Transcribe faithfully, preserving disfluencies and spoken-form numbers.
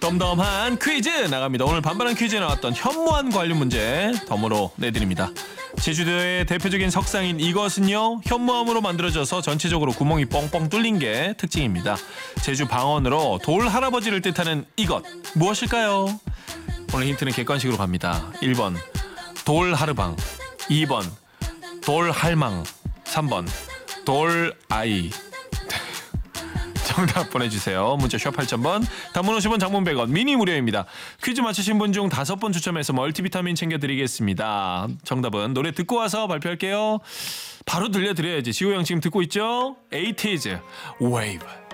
덤덤한 퀴즈 나갑니다. 오늘 반반한 퀴즈에 나왔던 현무암 관련 문제 덤으로 내드립니다. 제주도의 대표적인 석상인 이것은요, 현무암으로 만들어져서 전체적으로 구멍이 뻥뻥 뚫린 게 특징입니다. 제주 방언으로 돌 할아버지를 뜻하는 이것 무엇일까요? 오늘 힌트는 객관식으로 갑니다. 일 번 돌하르방, 이 번 돌할망, 삼 번 돌아이. 정답 보내주세요. 문자 샵 팔천 번, 단문 오십 원, 장문 백 원, 미니 무료입니다. 퀴즈 맞추신 분 중 다섯 분 추첨해서 멀티비타민 챙겨드리겠습니다. 정답은 노래 듣고 와서 발표할게요. 바로 들려드려야지. 지호 형 지금 듣고 있죠? 에이티즈 Wave.